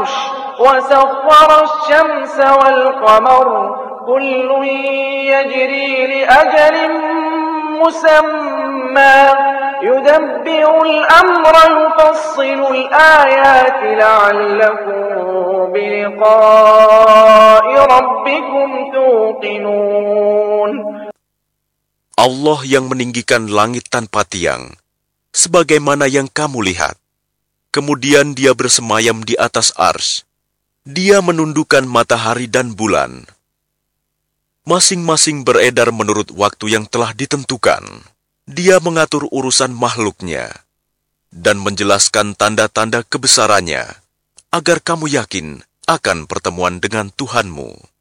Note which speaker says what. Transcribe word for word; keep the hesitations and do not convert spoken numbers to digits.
Speaker 1: العرش وسخر الشمس والقمر كل يجري لأجل مسمى يدبر الأمر يفصل الآيات لعلكم بلقاء ربكم توقنون.
Speaker 2: Allah yang meninggikan langit tanpa tiang, sebagaimana yang kamu lihat. Kemudian dia bersemayam di atas ars. Dia menundukkan matahari dan bulan. Masing-masing beredar menurut waktu yang telah ditentukan. Dia mengatur urusan makhluknya dan menjelaskan tanda-tanda kebesarannya, agar kamu yakin akan pertemuan dengan Tuhanmu.